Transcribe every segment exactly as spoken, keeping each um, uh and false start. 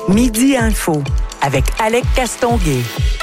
Midi Info avec Alec Castonguay.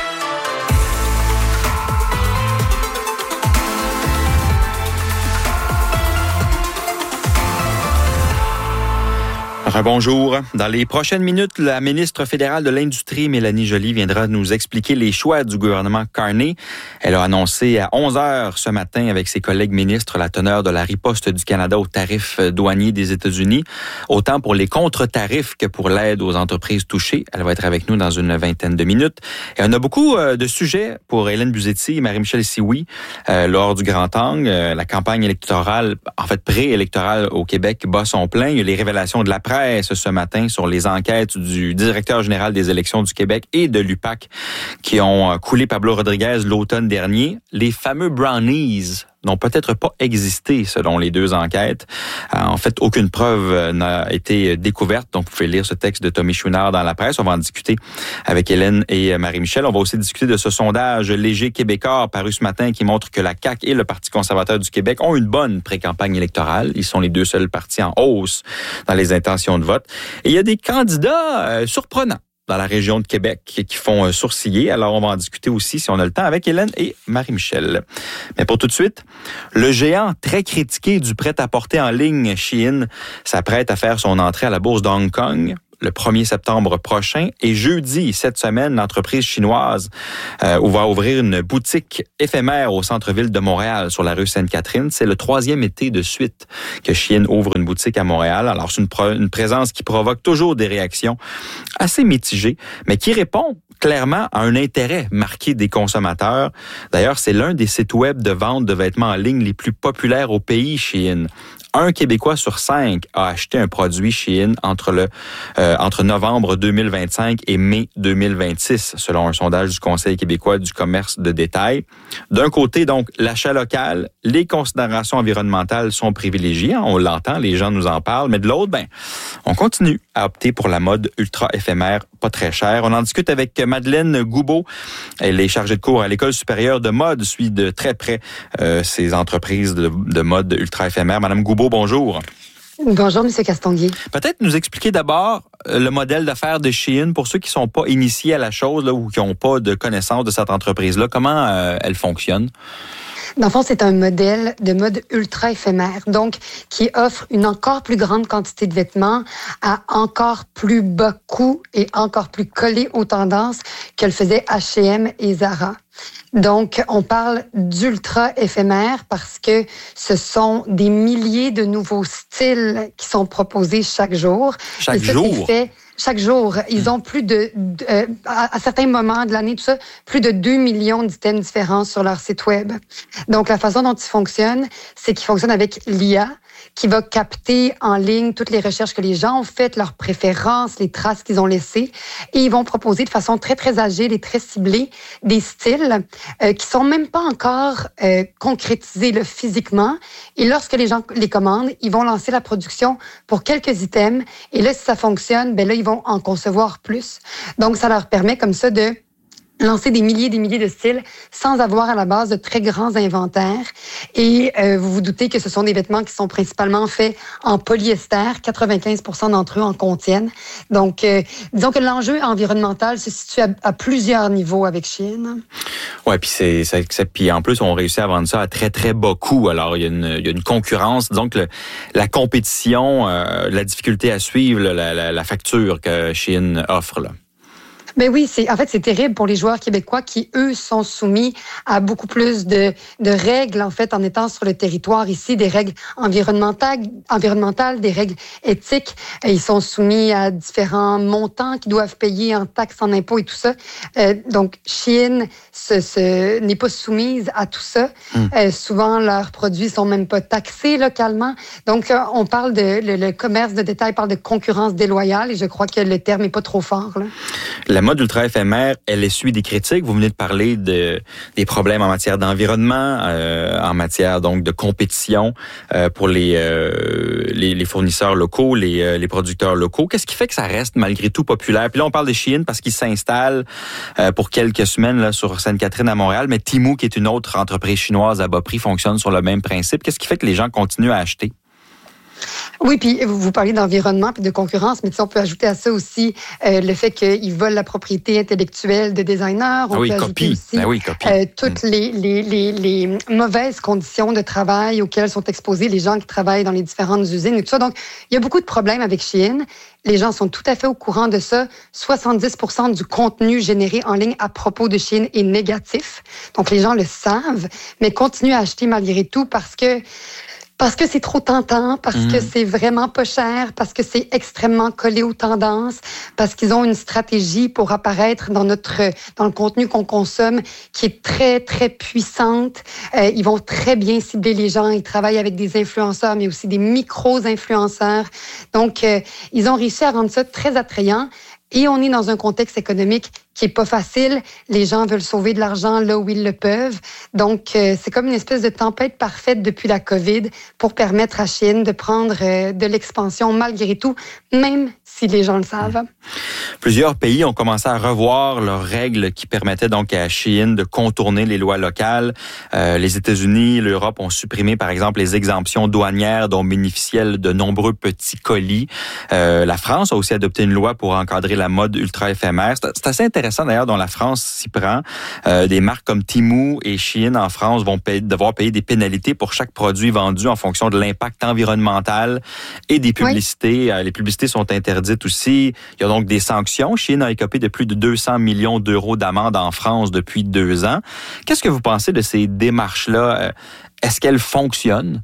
Bonjour. Dans les prochaines minutes, la ministre fédérale de l'Industrie, Mélanie Joly, viendra nous expliquer les choix du gouvernement Carney. Elle a annoncé à onze heures ce matin avec ses collègues ministres la teneur de la riposte du Canada aux tarifs douaniers des États-Unis, autant pour les contre-tarifs que pour l'aide aux entreprises touchées. Elle va être avec nous dans une vingtaine de minutes. Et on a beaucoup de sujets pour Hélène Buzzetti et Marie-Michel Sioui euh, lors du Grand Angle. Euh, la campagne électorale, en fait préélectorale au Québec, bat son plein. Il y a les révélations de la presse ce matin sur les enquêtes du directeur général des élections du Québec et de l'U P A C qui ont coulé Pablo Rodriguez l'automne dernier. Les fameux brownies n'ont peut-être pas existé selon les deux enquêtes. En fait, aucune preuve n'a été découverte. Donc, vous pouvez lire ce texte de Tommy Chouinard dans la presse. On va en discuter avec Hélène et Marie-Michel. On va aussi discuter de ce sondage léger québécois paru ce matin qui montre que la C A Q et le Parti conservateur du Québec ont une bonne pré-campagne électorale. Ils sont les deux seuls partis en hausse dans les intentions de vote. Et il y a des candidats euh, surprenants dans la région de Québec qui font sourciller. Alors, on va en discuter aussi, si on a le temps, avec Hélène et Marie-Michel. Mais pour tout de suite, le géant très critiqué du prêt-à-porter en ligne Shein s'apprête à faire son entrée à la bourse de Hong Kong le premier septembre prochain. Et jeudi, cette semaine, l'entreprise chinoise euh, va ouvrir une boutique éphémère au centre-ville de Montréal, sur la rue Sainte-Catherine. C'est le troisième été de suite que Shein ouvre une boutique à Montréal. Alors, c'est une, pro- une présence qui provoque toujours des réactions assez mitigées, mais qui répond clairement à un intérêt marqué des consommateurs. D'ailleurs, c'est l'un des sites web de vente de vêtements en ligne les plus populaires au pays, Shein. Un Québécois sur cinq a acheté un produit Shein entre le euh, entre novembre deux mille vingt-cinq et mai deux mille vingt-six, selon un sondage du Conseil québécois du commerce de détail. D'un côté, donc, l'achat local, les considérations environnementales sont privilégiées. On l'entend, les gens nous en parlent. Mais de l'autre, ben, on continue à opter pour la mode ultra éphémère, pas très chère. On en discute avec Madeleine Goubeau. Elle est chargée de cours à l'École supérieure de mode, suit de très près euh, ces entreprises de, de mode ultra éphémère. Madame Goubeau, bonjour. Bonjour, M. Castonguay. Peut-être nous expliquer d'abord le modèle d'affaires de Shein pour ceux qui ne sont pas initiés à la chose là, ou qui n'ont pas de connaissance de cette entreprise-là. Comment euh, elle fonctionne? Dans le fond, c'est un modèle de mode ultra éphémère, donc qui offre une encore plus grande quantité de vêtements à encore plus bas coût et encore plus collé aux tendances que le faisaient H et M et Zara. Donc, on parle d'ultra éphémère parce que ce sont des milliers de nouveaux styles qui sont proposés chaque jour. Chaque et ça, jour? c'est fait chaque jour. Ils ont plus de, de euh, à, à certains moments de l'année, tout ça, plus de deux millions d'items différents sur leur site web. Donc, la façon dont ils fonctionnent, c'est qu'ils fonctionnent avec l'I A, qui va capter en ligne toutes les recherches que les gens ont faites, leurs préférences, les traces qu'ils ont laissées, et ils vont proposer de façon très, très agile et très ciblée des styles euh, qui sont même pas encore euh, concrétisés là, physiquement. Et lorsque les gens les commandent, ils vont lancer la production pour quelques items. Et là, si ça fonctionne, ben là, ils vont en concevoir plus. Donc, ça leur permet comme ça de lancer des milliers et des milliers de styles sans avoir à la base de très grands inventaires. Et euh, vous vous doutez que ce sont des vêtements qui sont principalement faits en polyester. quatre-vingt-quinze pour cent d'entre eux en contiennent. Donc, euh, disons que l'enjeu environnemental se situe à, à plusieurs niveaux avec Shein. Ouais, puis c'est, c'est, c'est puis en plus on réussit à vendre ça à très très bas coût. Alors il y a une il y a une concurrence, disons que le, la compétition, euh, la difficulté à suivre la, la, la facture que Shein offre là. Ben oui, c'est en fait c'est terrible pour les joueurs québécois qui eux sont soumis à beaucoup plus de de règles en fait en étant sur le territoire ici, des règles environnementales, environnementales, des règles éthiques. Ils sont soumis à différents montants qu'ils doivent payer en taxes, en impôts et tout ça. Euh, donc Shein ce, ce, n'est pas soumise à tout ça. Mm. Euh, souvent leurs produits sont même pas taxés localement. Donc euh, on parle de le, le commerce de détail parle de concurrence déloyale et je crois que le terme est pas trop fort là. La mode ultra éphémère, elle essuie des critiques. Vous venez de parler de des problèmes en matière d'environnement, euh, en matière donc de compétition euh, pour les, euh, les les fournisseurs locaux, les euh, les producteurs locaux. Qu'est-ce qui fait que ça reste malgré tout populaire? Puis là, on parle de Shein parce qu'ils s'installent euh, pour quelques semaines là sur Sainte-Catherine à Montréal, mais Temu, qui est une autre entreprise chinoise à bas prix, fonctionne sur le même principe. Qu'est-ce qui fait que les gens continuent à acheter? Oui, puis vous parlez d'environnement puis de concurrence, mais on peut ajouter à ça aussi euh, le fait qu'ils volent la propriété intellectuelle de designers. On ah oui, peut copie. ajouter aussi ben oui, copie. Euh, toutes mm. les, les, les, les mauvaises conditions de travail auxquelles sont exposés les gens qui travaillent dans les différentes usines et tout ça. Donc, il y a beaucoup de problèmes avec Shein. Les gens sont tout à fait au courant de ça. soixante-dix pour cent du contenu généré en ligne à propos de Shein est négatif. Donc, les gens le savent, mais continuent à acheter malgré tout parce que Parce que c'est trop tentant, parce mmh. que c'est vraiment pas cher, parce que c'est extrêmement collé aux tendances, parce qu'ils ont une stratégie pour apparaître dans notre dans le contenu qu'on consomme qui est très, très puissante. Euh, ils vont très bien cibler les gens. Ils travaillent avec des influenceurs, mais aussi des micro-influenceurs. Donc, euh, ils ont réussi à rendre ça très attrayant. Et on est dans un contexte économique qui est pas facile. Les gens veulent sauver de l'argent là où ils le peuvent. Donc, euh, c'est comme une espèce de tempête parfaite depuis la COVID pour permettre à Shein de prendre euh, de l'expansion malgré tout, même si les gens le savent. Plusieurs pays ont commencé à revoir leurs règles qui permettaient donc à Shein de contourner les lois locales. Euh, les États-Unis et l'Europe ont supprimé, par exemple, les exemptions douanières dont bénéficiaient de nombreux petits colis. Euh, la France a aussi adopté une loi pour encadrer la mode ultra éphémère. C'est, c'est assez intéressant d'ailleurs dont la France s'y prend. Euh, des marques comme Temu et Shein en France vont payer, devoir payer des pénalités pour chaque produit vendu en fonction de l'impact environnemental et des publicités. Oui. Euh, les publicités sont interdites aussi. Il y a donc des sanctions. Shein a écopé de plus de deux cents millions d'euros d'amende en France depuis deux ans. Qu'est-ce que vous pensez de ces démarches-là? Est-ce qu'elles fonctionnent?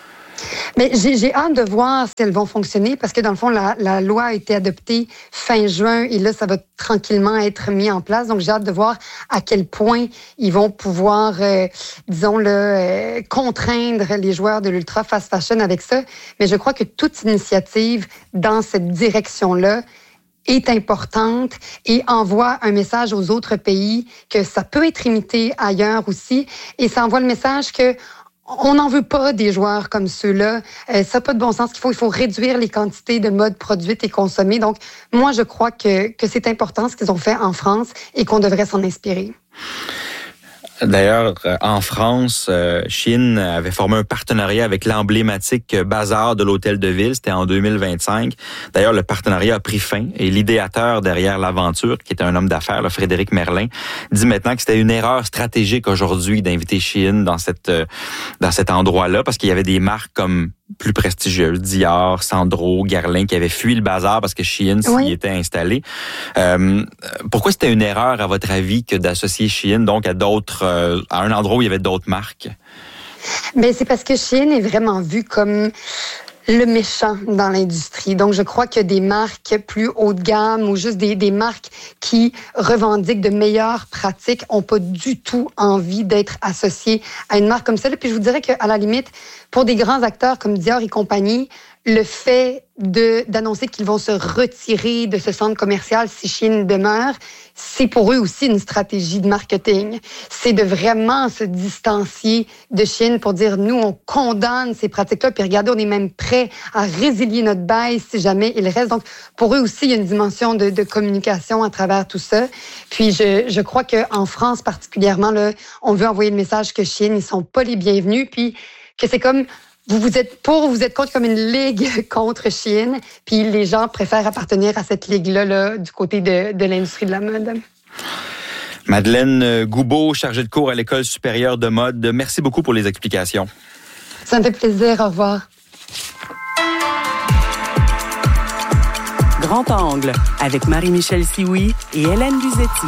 Mais j'ai, j'ai hâte de voir si elles vont fonctionner parce que, dans le fond, la, la loi a été adoptée fin juin et là, ça va tranquillement être mis en place. Donc, j'ai hâte de voir à quel point ils vont pouvoir, euh, disons, le, euh, contraindre les joueurs de l'ultra fast fashion avec ça. Mais je crois que toute initiative dans cette direction-là est importante et envoie un message aux autres pays que ça peut être imité ailleurs aussi. Et ça envoie le message que on n'en veut pas des joueurs comme ceux-là. Euh, ça n'a pas de bon sens qu'il faut. Il faut réduire les quantités de mode produites et consommées. Donc, moi, je crois que, que c'est important ce qu'ils ont fait en France et qu'on devrait s'en inspirer. D'ailleurs, en France, Shein avait formé un partenariat avec l'emblématique Bazar de l'Hôtel de Ville. C'était en deux mille vingt-cinq. D'ailleurs, le partenariat a pris fin et l'idéateur derrière l'aventure, qui était un homme d'affaires, là, Frédéric Merlin, dit maintenant que c'était une erreur stratégique aujourd'hui d'inviter Shein dans cette dans cet endroit-là parce qu'il y avait des marques comme plus prestigieuses, Dior, Sandro, Guerlain, qui avaient fui le bazar parce que Shein s'y oui. était installé. Euh, pourquoi c'était une erreur, à votre avis, que d'associer Shein donc à d'autres, euh, à un endroit où il y avait d'autres marques? Ben c'est parce que Shein est vraiment vu comme le méchant dans l'industrie. Donc, je crois que des marques plus haut de gamme ou juste des, des marques qui revendiquent de meilleures pratiques ont pas du tout envie d'être associées à une marque comme celle-là. Puis je vous dirais qu'à la limite, pour des grands acteurs comme Dior et compagnie, le fait de d'annoncer qu'ils vont se retirer de ce centre commercial si Shein demeure, c'est pour eux aussi une stratégie de marketing. C'est de vraiment se distancier de Shein pour dire, nous, on condamne ces pratiques-là, puis regardez, on est même prêt à résilier notre bail si jamais il reste. Donc, pour eux aussi, il y a une dimension de, de communication à travers tout ça. Puis, je, je crois qu'en France particulièrement, là, on veut envoyer le message que Shein, ils sont pas les bienvenus, puis que c'est comme... Vous, vous êtes pour, vous êtes contre comme une ligue contre Shein, puis les gens préfèrent appartenir à cette ligue-là là, du côté de, de l'industrie de la mode. Madeleine Goubeau, chargée de cours à l'École supérieure de mode, merci beaucoup pour les explications. Ça me fait plaisir, au revoir. Grand Angle, avec Marie-Michel Sioui et Hélène Buzetti.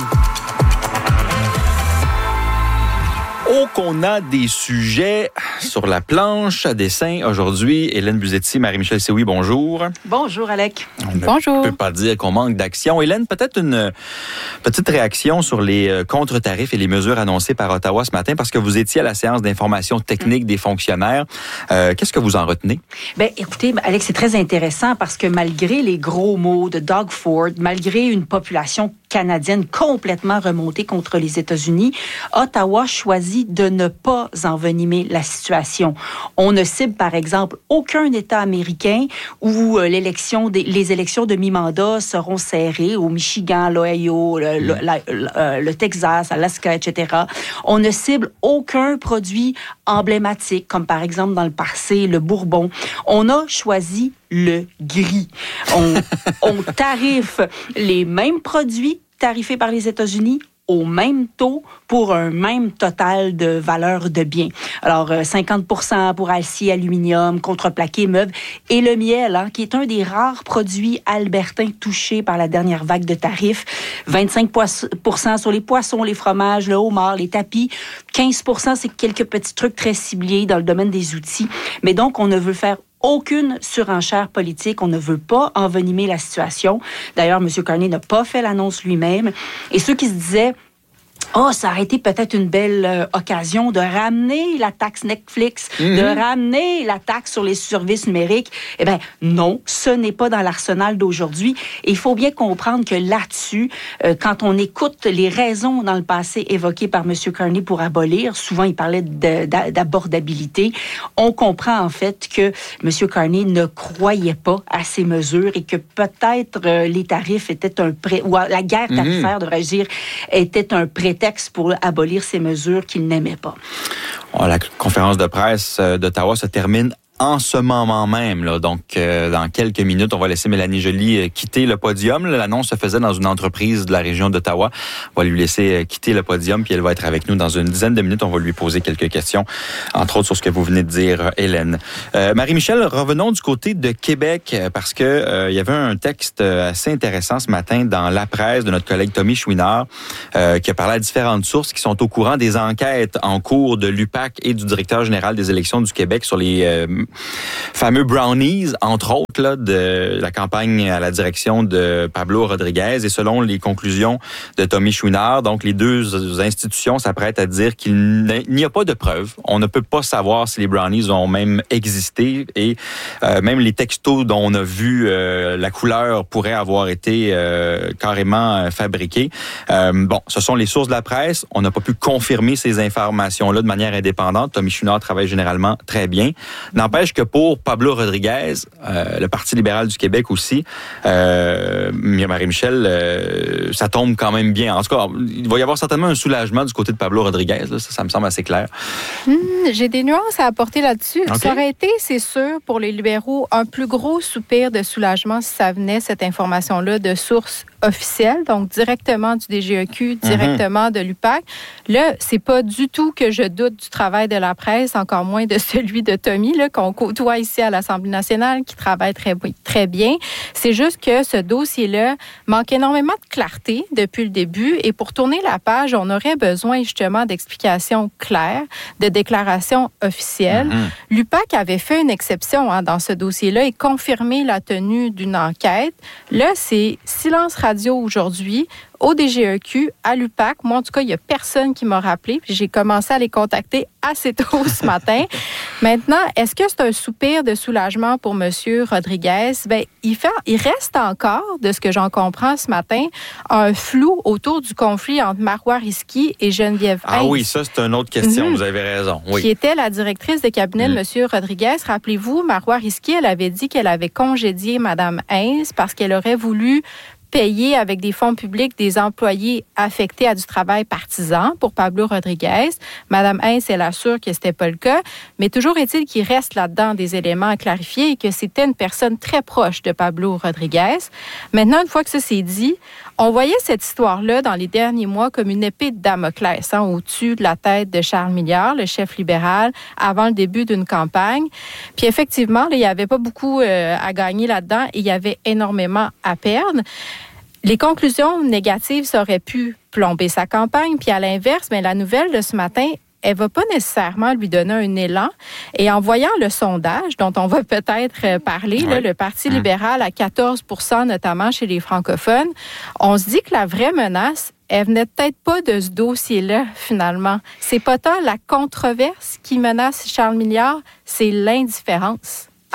Oh, qu'on a des sujets sur la planche à dessin aujourd'hui. Hélène Buzetti, Marie-Michel Sioui, bonjour. Bonjour, Alec. On bonjour. ne peut pas dire qu'on manque d'action. Hélène, peut-être une petite réaction sur les contre-tarifs et les mesures annoncées par Ottawa ce matin, parce que vous étiez à la séance d'information technique mmh. des fonctionnaires. Euh, qu'est-ce que vous en retenez? Bien, écoutez, Alex, c'est très intéressant parce que malgré les gros mots de Doug Ford, malgré une population canadienne complètement remontée contre les États-Unis, Ottawa choisit de ne pas envenimer la situation. On ne cible, par exemple, aucun État américain où euh, l'élection des, les élections de mi-mandat seront serrées, au Michigan, l'Ohio, le, le, la, le, le Texas, Alaska, et cetera. On ne cible aucun produit emblématique, comme par exemple dans le passé, le Bourbon. On a choisi le gris. On, on tarife les mêmes produits tarifés par les États-Unis au même taux pour un même total de valeur de biens. Alors, cinquante pour cent pour acier, aluminium, contreplaqué, meubles et le miel, hein, qui est un des rares produits albertains touchés par la dernière vague de tarifs. vingt-cinq pour cent sur les poissons, les fromages, le homard, les tapis. quinze pour cent, c'est quelques petits trucs très ciblés dans le domaine des outils. Mais donc, on ne veut faire aucune surenchère politique. On ne veut pas envenimer la situation. D'ailleurs, M. Carney n'a pas fait l'annonce lui-même. Et ceux qui se disaient oh, ça aurait été peut-être une belle euh, occasion de ramener la taxe Netflix, mm-hmm. de ramener la taxe sur les services numériques. Eh bien, non, ce n'est pas dans l'arsenal d'aujourd'hui. Et il faut bien comprendre que là-dessus, euh, quand on écoute les raisons dans le passé évoquées par M. Carney pour abolir, souvent il parlait de, d'abordabilité, on comprend en fait que M. Carney ne croyait pas à ces mesures et que peut-être euh, les tarifs étaient un pré... ou la guerre tarifaire, mm-hmm. devrais-je dire, était un prétexte pour abolir ces mesures qu'il n'aimait pas. La conférence de presse d'Ottawa se termine en ce moment même. Là. Donc, euh, dans quelques minutes, on va laisser Mélanie Joly euh, quitter le podium. L'annonce se faisait dans une entreprise de la région d'Ottawa. On va lui laisser euh, quitter le podium, puis elle va être avec nous dans une dizaine de minutes. On va lui poser quelques questions, entre autres sur ce que vous venez de dire, Hélène. Euh, Marie-Michel, revenons du côté de Québec, parce que euh, il y avait un texte assez intéressant ce matin dans la presse de notre collègue Tommy Chouinard, euh, qui a parlé à différentes sources qui sont au courant des enquêtes en cours de l'U P A C et du directeur général des élections du Québec sur les euh, fameux brownies, entre autres, là, de la campagne à la direction de Pablo Rodriguez. Et selon les conclusions de Tommy Chouinard, donc les deux institutions s'apprêtent à dire qu'il n'y a pas de preuves. On ne peut pas savoir si les brownies ont même existé et euh, même les textos dont on a vu euh, la couleur pourrait avoir été euh, carrément fabriquée. Euh, bon, ce sont les sources de la presse. On n'a pas pu confirmer ces informations-là de manière indépendante. Tommy Chouinard travaille généralement très bien. N'empêche que pour Pablo Rodriguez, euh, le Parti libéral du Québec aussi, euh, Marie-Michel, euh, ça tombe quand même bien. En tout cas, il va y avoir certainement un soulagement du côté de Pablo Rodriguez. Là, ça, ça me semble assez clair. Mmh, j'ai des nuances à apporter là-dessus. Okay. Ça aurait été, c'est sûr, pour les libéraux, un plus gros soupir de soulagement si ça venait, cette information-là, de source officielle, donc directement du D G E Q, directement mm-hmm. de l'U P A C. Là, c'est pas du tout que je doute du travail de la presse, encore moins de celui de Tommy, là, qu'on côtoie ici à l'Assemblée nationale, qui travaille très, très bien. C'est juste que ce dossier-là manque énormément de clarté depuis le début, et pour tourner la page, on aurait besoin justement d'explications claires, de déclarations officielles. Mm-hmm. L'U P A C avait fait une exception hein, dans ce dossier-là et confirmé la tenue d'une enquête. Là, c'est silence radio aujourd'hui, au D G E Q, à l'U P A C. Moi, en tout cas, il n'y a personne qui m'a rappelé. Puis j'ai commencé à les contacter assez tôt ce matin. Maintenant, est-ce que c'est un soupir de soulagement pour M. Rodriguez? Bien, il, fait, il reste encore, de ce que j'en comprends ce matin, un flou autour du conflit entre Marois Risky et Geneviève Hintz. Ah oui, ça, c'est une autre question. Mm-hmm. Vous avez raison. Oui. Qui était la directrice de cabinet mm. de M. Rodriguez. Rappelez-vous, Marois Risky, elle avait dit qu'elle avait congédié Mme Hintz parce qu'elle aurait voulu payer avec des fonds publics des employés affectés à du travail partisan pour Pablo Rodriguez. Mme Hintz, elle assure que ce n'était pas le cas, mais toujours est-il qu'il reste là-dedans des éléments à clarifier et que c'était une personne très proche de Pablo Rodriguez. Maintenant, une fois que ça s'est dit, on voyait cette histoire-là dans les derniers mois comme une épée de Damoclès hein, au-dessus de la tête de Charles Milliard, le chef libéral, avant le début d'une campagne. Puis effectivement, là, il n'y avait pas beaucoup euh, à gagner là-dedans et il y avait énormément à perdre. Les conclusions négatives, ça aurait pu plomber sa campagne. Puis à l'inverse, bien, la nouvelle de ce matin, elle ne va pas nécessairement lui donner un élan. Et en voyant le sondage, dont on va peut-être parler, oui. là, le Parti libéral à quatorze pour cent, notamment chez les francophones, on se dit que la vraie menace, elle venait peut-être pas de ce dossier-là, finalement. C'est pas tant la controverse qui menace Charles Milliard, c'est l'indifférence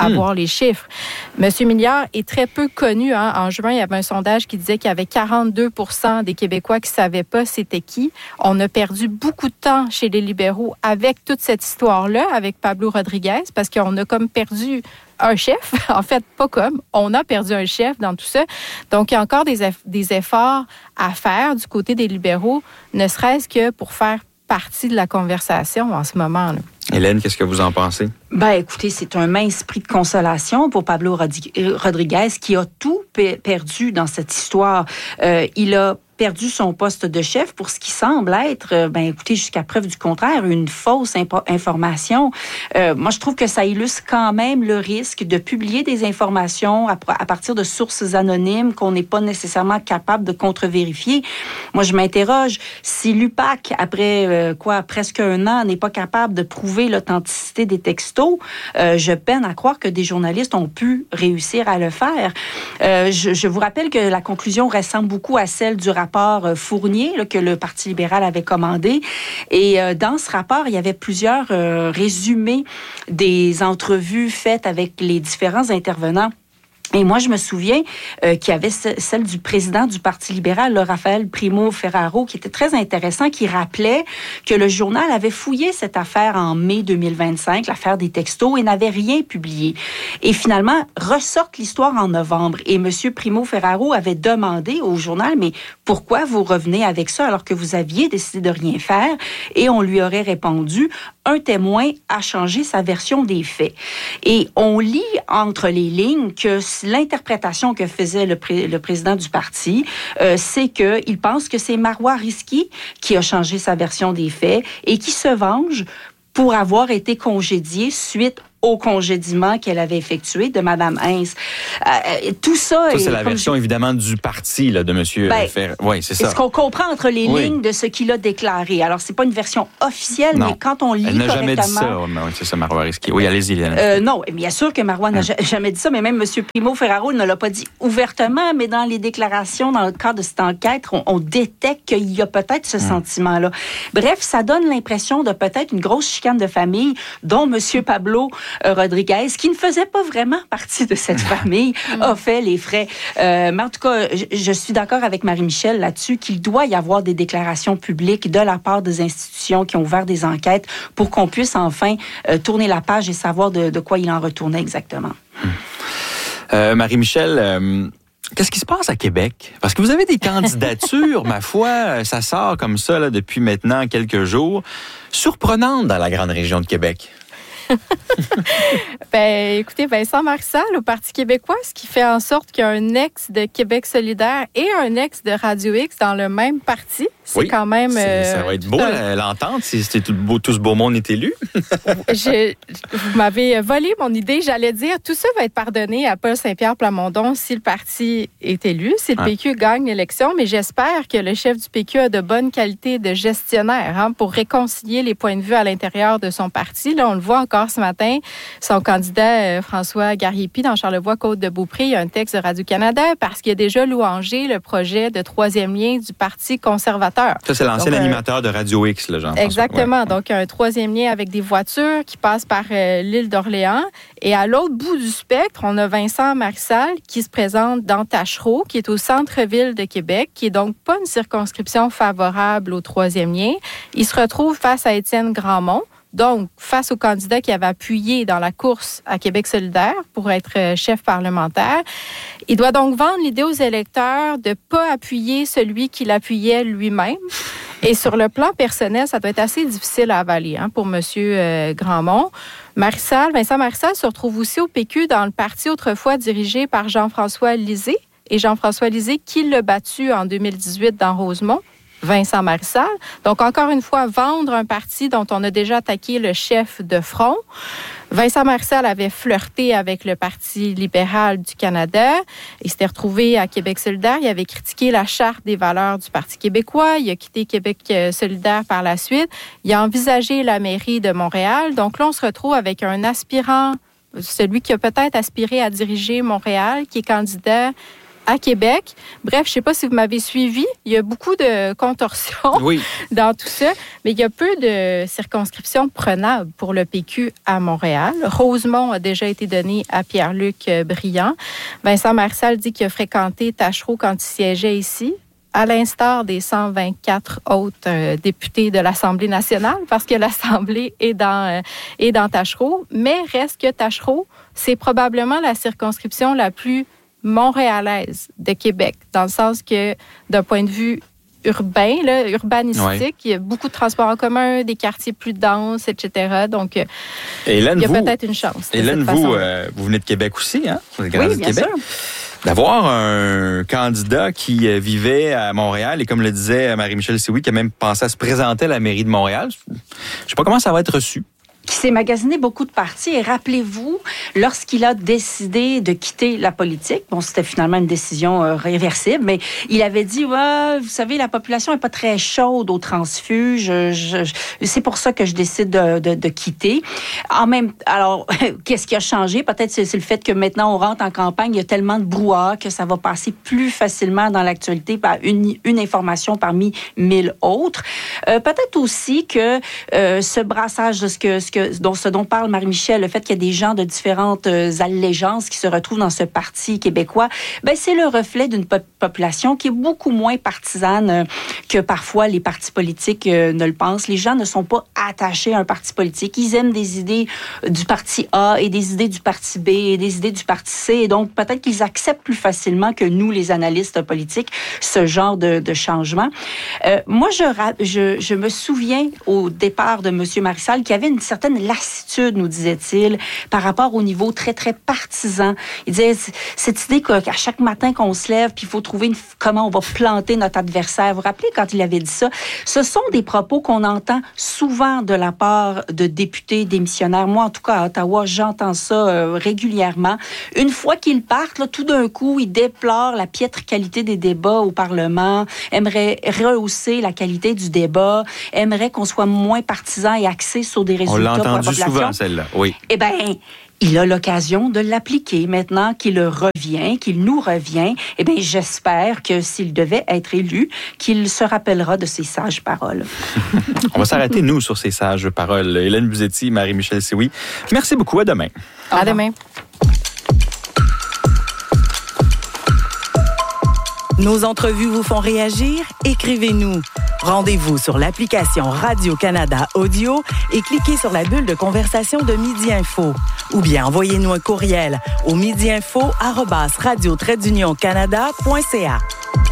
avoir mmh. les chiffres. Monsieur Milliard est très peu connu. Hein. En juin, il y avait un sondage qui disait qu'il y avait quarante-deux pour cent des Québécois qui ne savaient pas c'était qui. On a perdu beaucoup de temps chez les libéraux avec toute cette histoire-là, avec Pablo Rodriguez, parce qu'on a comme perdu un chef. En fait, pas comme. On a perdu un chef dans tout ça. Donc, il y a encore des, des efforts à faire du côté des libéraux, ne serait-ce que pour faire partie de la conversation en ce moment-là. Hélène, qu'est-ce que vous en pensez? Ben, écoutez, c'est un mince prix de consolation pour Pablo Rodriguez qui a tout pe- perdu dans cette histoire. Euh, il a perdu son poste de chef pour ce qui semble être, ben écoutez, jusqu'à preuve du contraire, une fausse impo- information. Euh, moi, je trouve que ça illustre quand même le risque de publier des informations à, à partir de sources anonymes qu'on n'est pas nécessairement capable de contre-vérifier. Moi, je m'interroge, si l'U P A C, après euh, quoi, presque un an, n'est pas capable de prouver l'authenticité des textos, euh, je peine à croire que des journalistes ont pu réussir à le faire. Euh, je, je vous rappelle que la conclusion ressemble beaucoup à celle du rapport Fournier là, que le Parti libéral avait commandé. Et euh, dans ce rapport, il y avait plusieurs euh, résumés des entrevues faites avec les différents intervenants. Et moi, je me souviens euh, qu'il y avait ce, celle du président du Parti libéral, le Raphaël Primo Ferraro, qui était très intéressant, qui rappelait que le journal avait fouillé cette affaire en mai deux mille vingt-cinq, l'affaire des textos, et n'avait rien publié. Et finalement, ressorte l'histoire en novembre. Et M. Primo Ferraro avait demandé au journal, mais pourquoi vous revenez avec ça alors que vous aviez décidé de rien faire? Et on lui aurait répondu, un témoin a changé sa version des faits. Et on lit entre les lignes que l'interprétation que faisait le, pré- le président du parti, euh, c'est qu'il pense que c'est Marois Risky qui a changé sa version des faits et qui se venge pour avoir été congédié suite au congédiement qu'elle avait effectué de Mme Heinz. Euh, tout ça... Ça, est, c'est la version, je... évidemment, du parti là, de M. Ben, Ferraro. Oui, c'est ça. C'est ce qu'on comprend entre les oui. lignes de ce qu'il a déclaré. Alors, c'est pas une version officielle, non. mais quand on lit Elle n'a correctement... jamais dit ça. Oui, c'est ça, Marois Risky. Oui, allez-y, Hélène. Euh, non, bien sûr que Marois n'a hum. jamais dit ça, mais même M. Primo Ferraro ne l'a pas dit ouvertement, mais dans les déclarations, dans le cadre de cette enquête, on, on détecte qu'il y a peut-être ce hum. sentiment-là. Bref, ça donne l'impression de peut-être une grosse chicane de famille, dont M. Pablo euh, Rodriguez, qui ne faisait pas vraiment partie de cette famille, a fait les frais. Euh, mais en tout cas, je, je suis d'accord avec Marie-Michel là-dessus qu'il doit y avoir des déclarations publiques de la part des institutions qui ont ouvert des enquêtes pour qu'on puisse enfin euh, tourner la page et savoir de, de quoi il en retournait exactement. Euh, Marie-Michel... Euh... Qu'est-ce qui se passe à Québec? Parce que vous avez des candidatures, ma foi, ça sort comme ça là, depuis maintenant quelques jours, surprenantes dans la grande région de Québec. ben, écoutez, Vincent Marissal au Parti québécois, ce qui fait en sorte qu'il y a un ex de Québec solidaire et un ex de Radio X dans le même parti. C'est oui, quand même... C'est, ça va être beau, un... l'entente, si c'était tout, beau, tout ce beau monde est élu. Je, vous m'avez volé mon idée. J'allais dire, tout ça va être pardonné à Paul Saint-Pierre Plamondon si le parti est élu, si le ah. P Q gagne l'élection, mais j'espère que le chef du P Q a de bonnes qualités de gestionnaire hein, pour réconcilier les points de vue à l'intérieur de son parti. Là, on le voit encore ce matin, son candidat euh, François Gariepi dans Charlevoix-Côte-de-Beaupré, il y a un texte de Radio-Canada parce qu'il a déjà louangé le projet de troisième lien du Parti conservateur. Ça, c'est l'ancien donc, animateur euh, de Radio X, là, Jean-François. Exactement. Ouais. Donc, un troisième lien avec des voitures qui passent par euh, l'île d'Orléans. Et à l'autre bout du spectre, on a Vincent Marissal qui se présente dans Tachereau, qui est au centre-ville de Québec, qui est donc pas une circonscription favorable au troisième lien. Il se retrouve face à Étienne Grandmont. Donc, face au candidat qui avait appuyé dans la course à Québec solidaire pour être chef parlementaire, il doit donc vendre l'idée aux électeurs de ne pas appuyer celui qui l'appuyait lui-même. Et sur le plan personnel, ça doit être assez difficile à avaler hein, pour M. Euh, Grandmont. Marissal, Vincent Marissal se retrouve aussi au P Q dans le parti autrefois dirigé par Jean-François Lisée. Et Jean-François Lisée, qui l'a battu en deux mille dix-huit dans Rosemont. Vincent Marissal. Donc, encore une fois, vendre un parti dont on a déjà attaqué le chef de front. Vincent Marissal avait flirté avec le Parti libéral du Canada. Il s'était retrouvé à Québec solidaire. Il avait critiqué la charte des valeurs du Parti québécois. Il a quitté Québec solidaire par la suite. Il a envisagé la mairie de Montréal. Donc là, on se retrouve avec un aspirant, celui qui a peut-être aspiré à diriger Montréal, qui est candidat à Québec. Bref, je ne sais pas si vous m'avez suivi. Il y a beaucoup de contorsions oui. dans tout ça, mais il y a peu de circonscriptions prenables pour le P Q à Montréal. Rosemont a déjà été donné à Pierre-Luc Briand. Vincent Marissal dit qu'il a fréquenté Taschereau quand il siégeait ici, à l'instar des cent vingt-quatre autres euh, députés de l'Assemblée nationale, parce que l'Assemblée est dans, euh, est dans Taschereau. Mais reste que Taschereau, c'est probablement la circonscription la plus montréalaise de Québec, dans le sens que, d'un point de vue urbain, là, urbanistique, ouais. il y a beaucoup de transports en commun, des quartiers plus denses, et cetera. Donc, Hélène, il y a vous, peut-être une chance. Hélène, vous, euh, vous venez de Québec aussi, hein? Vous êtes grandi oui, de bien Québec. sûr. D'avoir un candidat qui vivait à Montréal et, comme le disait Marie-Michel Sioui, qui a même pensé à se présenter à la mairie de Montréal, je ne sais pas comment ça va être reçu. Qui s'est magasiné beaucoup de partis. Et rappelez-vous, lorsqu'il a décidé de quitter la politique, bon, c'était finalement une décision euh, réversible, mais il avait dit, ouais, vous savez, la population n'est pas très chaude au transfuge. Je, je, c'est pour ça que je décide de, de, de quitter. En même, alors, qu'est-ce qui a changé? Peut-être c'est, c'est le fait que maintenant on rentre en campagne, il y a tellement de brouhaha que ça va passer plus facilement dans l'actualité par une, une information parmi mille autres. Euh, peut-être aussi que euh, ce brassage de ce que, ce que dont, ce dont parle Marie-Michel, le fait qu'il y a des gens de différentes euh, allégeances qui se retrouvent dans ce parti québécois, ben, c'est le reflet d'une po- population qui est beaucoup moins partisane euh, que parfois les partis politiques euh, ne le pensent. Les gens ne sont pas attachés à un parti politique. Ils aiment des idées du parti A et des idées du parti B et des idées du parti C. Et donc, peut-être qu'ils acceptent plus facilement que nous, les analystes politiques, ce genre de, de changement. Euh, moi, je, je, je me souviens au départ de M. Marissal qu'il y avait une certaine lassitude, nous disait-il, par rapport au niveau très, très partisan. Il disait, cette idée qu'à chaque matin qu'on se lève, puis il faut trouver une, comment on va planter notre adversaire. Vous vous rappelez quand il avait dit ça? Ce sont des propos qu'on entend souvent de la part de députés démissionnaires. Moi, en tout cas, à Ottawa, j'entends ça euh, régulièrement. Une fois qu'ils partent, là, tout d'un coup, ils déplorent la piètre qualité des débats au Parlement, aimeraient rehausser la qualité du débat, aimeraient qu'on soit moins partisan et axé sur des résultats. On l'a entendu souvent, celle-là, oui. Eh bien, il a l'occasion de l'appliquer maintenant qu'il revient, qu'il nous revient. Eh bien, j'espère que s'il devait être élu, qu'il se rappellera de ces sages paroles. On va s'arrêter, nous, sur ces sages paroles. Hélène Buzetti, Marie-Michel Sioui. Merci beaucoup. À demain. À demain. Nos entrevues vous font réagir? Écrivez-nous. Rendez-vous sur l'application Radio-Canada Audio et cliquez sur la bulle de conversation de Midi Info. Ou bien envoyez-nous un courriel au midiinfo arobase radio trait d'union canada point c a.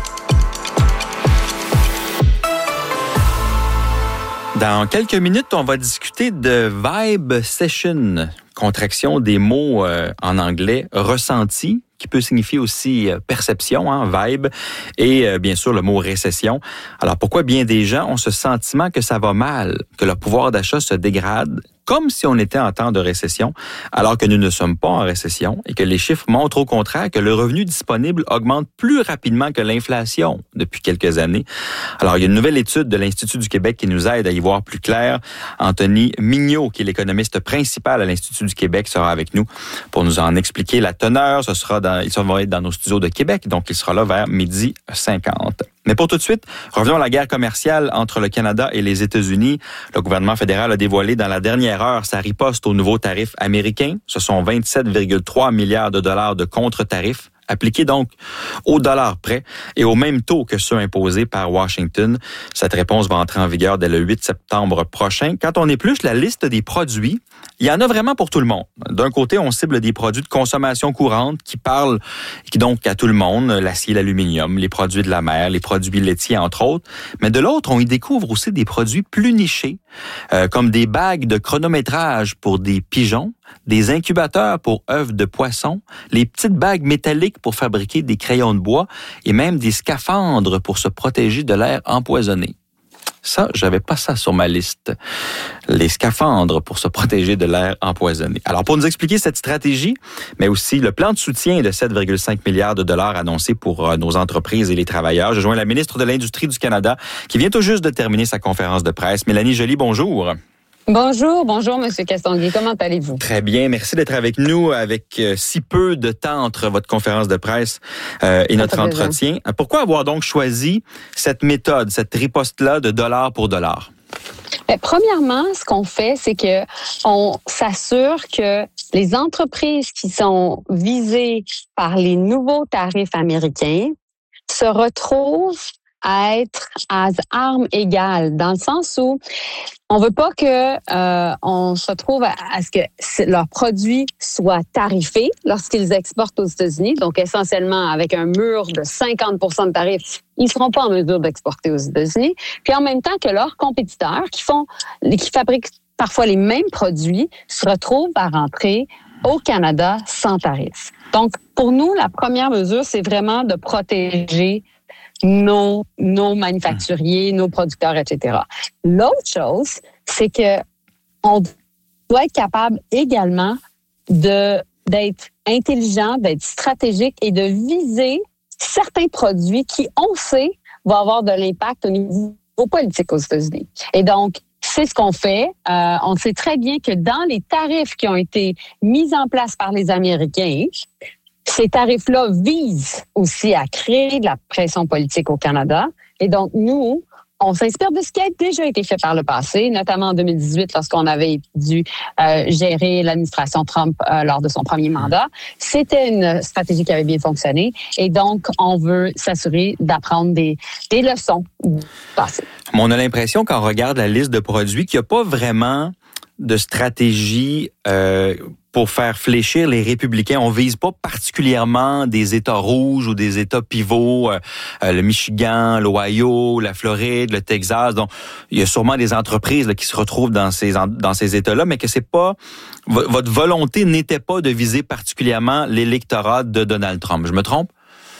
Dans quelques minutes, on va discuter de Vibe Session, contraction des mots euh, en anglais ressenti, qui peut signifier aussi euh, perception, hein, vibe, et euh, bien sûr le mot récession. Alors pourquoi bien des gens ont ce sentiment que ça va mal, que leur pouvoir d'achat se dégrade, comme si on était en temps de récession, alors que nous ne sommes pas en récession et que les chiffres montrent au contraire que le revenu disponible augmente plus rapidement que l'inflation depuis quelques années. Alors, il y a une nouvelle étude de l'Institut du Québec qui nous aide à y voir plus clair. Anthony Mignot, qui est l'économiste principal à l'Institut du Québec, sera avec nous pour nous en expliquer la teneur. Ce sera dans, il va être dans nos studios de Québec, donc il sera là vers midi cinquante. Mais pour tout de suite, revenons à la guerre commerciale entre le Canada et les États-Unis. Le gouvernement fédéral a dévoilé dans la dernière heure sa riposte aux nouveaux tarifs américains. Ce sont vingt-sept virgule trois milliards de dollars de contre-tarifs appliqués donc au dollar près et au même taux que ceux imposés par Washington. Cette réponse va entrer en vigueur dès le huit septembre prochain. Quand on épluche la liste des produits, il y en a vraiment pour tout le monde. D'un côté, on cible des produits de consommation courante qui parlent qui donc à tout le monde, l'acier, l'aluminium, les produits de la mer, les produits laitiers, entre autres. Mais de l'autre, on y découvre aussi des produits plus nichés, euh, comme des bagues de chronométrage pour des pigeons, des incubateurs pour œufs de poisson, les petites bagues métalliques pour fabriquer des crayons de bois et même des scaphandres pour se protéger de l'air empoisonné. Ça, j'avais pas ça sur ma liste. Les scaphandres pour se protéger de l'air empoisonné. Alors, pour nous expliquer cette stratégie, mais aussi le plan de soutien de sept virgule cinq milliards de dollars annoncé pour nos entreprises et les travailleurs, je joins la ministre de l'Industrie du Canada qui vient tout juste de terminer sa conférence de presse. Mélanie Joly, bonjour. Bonjour, bonjour, Monsieur Castonguay. Comment allez-vous? Très bien. Merci d'être avec nous avec euh, si peu de temps entre votre conférence de presse euh, et notre entretien. Besoin. Pourquoi avoir donc choisi cette méthode, cette riposte-là de dollar pour dollar? Bien, premièrement, ce qu'on fait, c'est que on s'assure que les entreprises qui sont visées par les nouveaux tarifs américains se retrouvent à être à armes égales, dans le sens où on veut pas que euh, on se retrouve à, à ce que leurs produits soient tarifés lorsqu'ils exportent aux États-Unis, donc essentiellement avec un mur de cinquante pour cent de tarifs, ils seront pas en mesure d'exporter aux États-Unis. Puis en même temps que leurs compétiteurs qui font, qui fabriquent parfois les mêmes produits, se retrouvent à rentrer au Canada sans tarif. Donc pour nous, la première mesure, c'est vraiment de protéger nos, nos manufacturiers, nos producteurs, et cetera. L'autre chose, c'est que on doit être capable également de, d'être intelligent, d'être stratégique et de viser certains produits qui, on sait, vont avoir de l'impact au niveau politique aux États-Unis. Et donc, c'est ce qu'on fait. Euh, on sait très bien que dans les tarifs qui ont été mis en place par les Américains, ces tarifs-là visent aussi à créer de la pression politique au Canada. Et donc, nous, on s'inspire de ce qui a déjà été fait par le passé, notamment en deux mille dix-huit, lorsqu'on avait dû euh, gérer l'administration Trump euh, lors de son premier mandat. C'était une stratégie qui avait bien fonctionné. Et donc, on veut s'assurer d'apprendre des, des leçons du passé. On a l'impression, quand on regarde la liste de produits, qu'il n'y a pas vraiment de stratégie euh, pour faire fléchir les républicains. On vise pas particulièrement des États rouges ou des États pivots, euh, le Michigan, l'Ohio, la Floride, le Texas. Donc, il y a sûrement des entreprises là, qui se retrouvent dans ces dans ces États-là, mais que c'est pas votre volonté n'était pas de viser particulièrement l'électorat de Donald Trump. Je me trompe?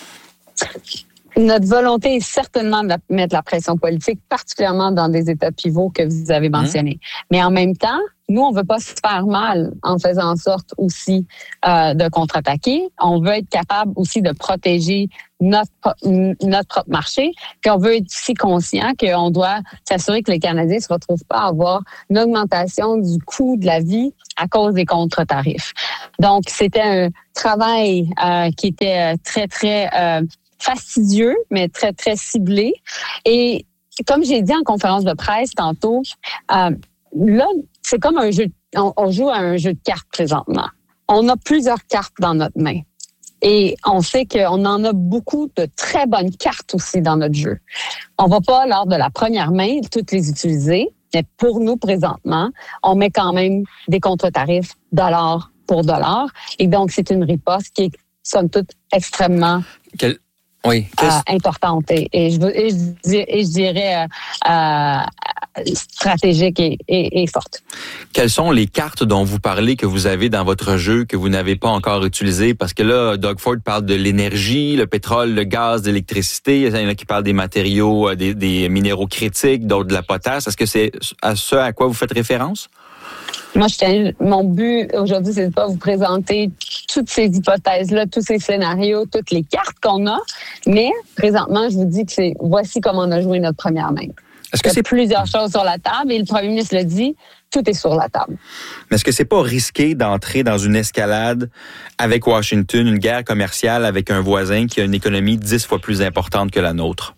Notre volonté est certainement de mettre la pression politique, particulièrement dans des États pivots que vous avez mentionnés. Mmh. Mais en même temps, nous, on veut pas se faire mal en faisant en sorte aussi euh, de contre-attaquer. On veut être capable aussi de protéger notre notre propre marché. Puis on veut être aussi conscient qu'on doit s'assurer que les Canadiens ne se retrouvent pas à avoir une augmentation du coût de la vie à cause des contre-tarifs. Donc, c'était un travail euh, qui était très, très euh, fastidieux, mais très, très ciblé. Et comme j'ai dit en conférence de presse tantôt, euh, là, c'est comme un jeu, on, on joue à un jeu de cartes présentement. On a plusieurs cartes dans notre main. Et on sait qu'on en a beaucoup de très bonnes cartes aussi dans notre jeu. On va pas, lors de la première main, toutes les utiliser, mais pour nous, présentement, on met quand même des contre-tarifs dollar pour dollar. Et donc, c'est une riposte qui est, somme toute, extrêmement... Quel... Oui. Euh, importante et, et, je, et, je, et je dirais euh, euh, stratégique et, et, et forte. Quelles sont les cartes dont vous parlez que vous avez dans votre jeu que vous n'avez pas encore utilisées? Parce que là, Doug Ford parle de l'énergie, le pétrole, le gaz, l'électricité. Il y en a qui parlent des matériaux, des, des minéraux critiques, d'autres de la potasse. Est-ce que c'est à ce à quoi vous faites référence? Moi, je mon but aujourd'hui, c'est de pas vous présenter toutes ces hypothèses-là, tous ces scénarios, toutes les cartes qu'on a. Mais présentement, je vous dis que c'est voici comment on a joué notre première main. Est-ce que Il y a c'est plusieurs choses sur la table et le premier ministre le dit, tout est sur la table. Mais est-ce que c'est pas risqué d'entrer dans une escalade avec Washington, une guerre commerciale avec un voisin qui a une économie dix fois plus importante que la nôtre?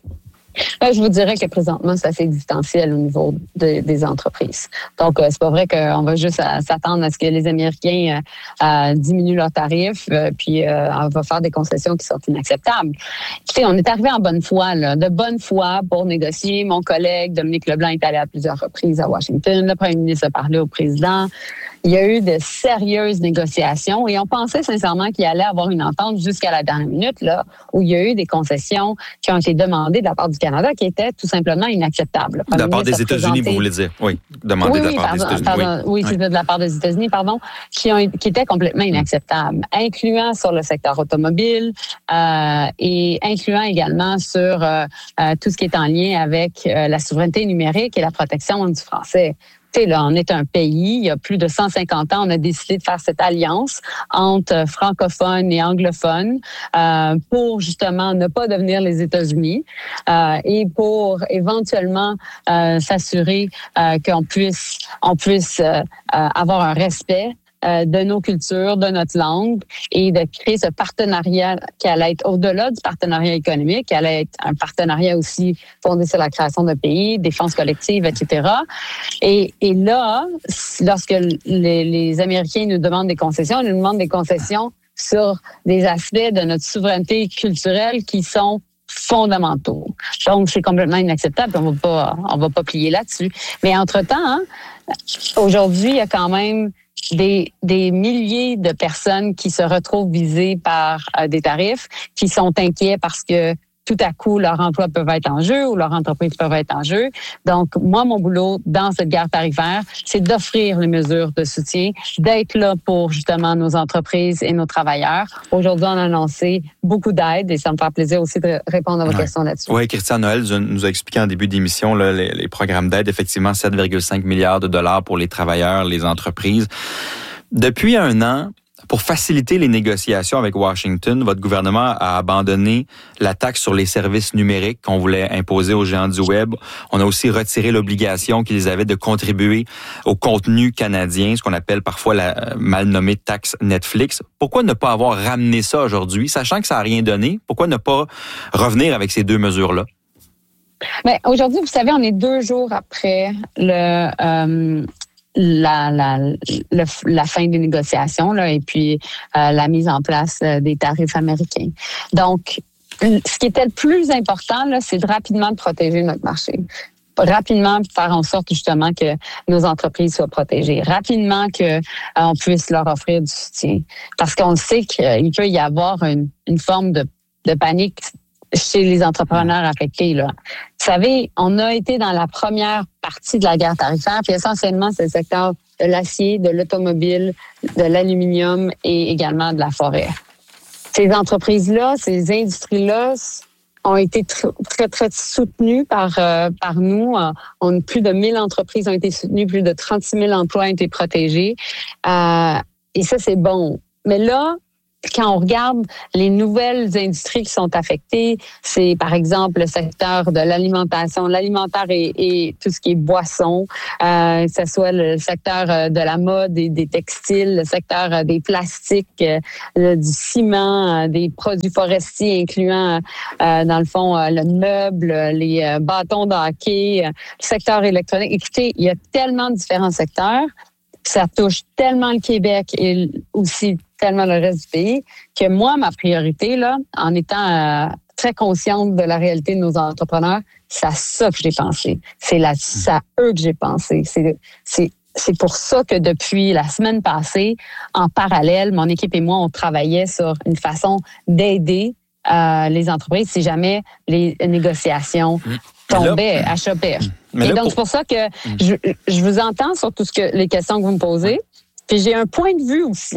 Je vous dirais que présentement, c'est assez distanciel au niveau de, des entreprises. Donc, c'est pas vrai qu'on va juste à, s'attendre à ce que les Américains euh, euh, diminuent leurs tarifs, euh, puis euh, on va faire des concessions qui sont inacceptables. Écoutez, on est arrivé en bonne foi, là, de bonne foi pour négocier. Mon collègue Dominique Leblanc est allé à plusieurs reprises à Washington. Le premier ministre a parlé au président. Il y a eu de sérieuses négociations et on pensait sincèrement qu'il allait avoir une entente jusqu'à la dernière minute, là, où il y a eu des concessions qui ont été demandées de la part du Canada qui étaient tout simplement inacceptables. De la part des États-Unis, vous voulez dire? Oui, demandées oui, de la oui, part pardon, des États-Unis. Pardon, oui, oui c'est de la part des États-Unis, pardon, qui, ont, qui étaient complètement inacceptables, mmh. incluant sur le secteur automobile euh, et incluant également sur euh, euh, tout ce qui est en lien avec euh, la souveraineté numérique et la protection du français. Tu sais, là, on est un pays, il y a plus de cent cinquante ans, on a décidé de faire cette alliance entre francophones et anglophones euh, pour justement ne pas devenir les États-Unis euh, et pour éventuellement euh, s'assurer euh, qu'on puisse, on puisse euh, euh, avoir un respect Euh, de nos cultures, de notre langue et de créer ce partenariat qui allait être au-delà du partenariat économique, qui allait être un partenariat aussi fondé sur la création de pays, défense collective, et cetera. Et, et là, lorsque les, les Américains nous demandent des concessions, ils nous demandent des concessions sur des aspects de notre souveraineté culturelle qui sont fondamentaux. Donc, c'est complètement inacceptable. On va pas, on va pas plier là-dessus. Mais entre-temps, hein, aujourd'hui, il y a quand même Des, des milliers de personnes qui se retrouvent visées par euh, des tarifs, qui sont inquiets parce que tout à coup, leur emploi peut être en jeu ou leur entreprise peut être en jeu. Donc, moi, mon boulot dans cette guerre tarifaire, c'est d'offrir les mesures de soutien, d'être là pour justement nos entreprises et nos travailleurs. Aujourd'hui, on a annoncé beaucoup d'aide et ça me fait plaisir aussi de répondre à vos ouais. questions là-dessus. Oui, Christian Noël nous a expliqué en début d'émission là, les, les programmes d'aide, effectivement, sept virgule cinq milliards de dollars pour les travailleurs, les entreprises. Depuis un an, pour faciliter les négociations avec Washington, votre gouvernement a abandonné la taxe sur les services numériques qu'on voulait imposer aux géants du web. On a aussi retiré l'obligation qu'ils avaient de contribuer au contenu canadien, ce qu'on appelle parfois la mal nommée taxe Netflix. Pourquoi ne pas avoir ramené ça aujourd'hui, sachant que ça n'a rien donné? Pourquoi ne pas revenir avec ces deux mesures-là? Bien, aujourd'hui, vous savez, on est deux jours après le... Euh La, la, la, la fin des négociations là, et puis euh, la mise en place euh, des tarifs américains. Donc, ce qui était le plus important, là, c'est de rapidement de protéger notre marché. Rapidement faire en sorte justement que nos entreprises soient protégées. Rapidement que euh, on puisse leur offrir du soutien. Parce qu'on sait qu'il peut y avoir une, une forme de, de panique chez les entrepreneurs affectés, là. Vous savez, on a été dans la première partie de la guerre tarifaire, puis essentiellement, c'est le secteur de l'acier, de l'automobile, de l'aluminium et également de la forêt. Ces entreprises-là, ces industries-là ont été très, très, très soutenues par, euh, par nous. On, plus de mille entreprises ont été soutenues, plus de trente-six mille emplois ont été protégés. Euh, et ça, c'est bon. Mais là, quand on regarde les nouvelles industries qui sont affectées, c'est par exemple le secteur de l'alimentation, l'alimentaire et, et tout ce qui est boisson, euh, que ce soit le secteur de la mode et des textiles, le secteur des plastiques, euh, du ciment, euh, des produits forestiers incluant euh, dans le fond euh, le meuble, les euh, bâtons de hockey, euh, le secteur électronique. Écoutez, il y a tellement de différents secteurs, ça touche tellement le Québec et aussi tellement le reste du pays, que moi, ma priorité, là, en étant euh, très consciente de la réalité de nos entrepreneurs, c'est à ça que j'ai pensé. C'est, là, c'est à eux que j'ai pensé. C'est, c'est, c'est pour ça que depuis la semaine passée, en parallèle, mon équipe et moi, on travaillait sur une façon d'aider euh, les entreprises si jamais les négociations tombaient, achopaient. Et donc, pour... c'est pour ça que je, je vous entends sur tout ce que les questions que vous me posez. Puis j'ai un point de vue aussi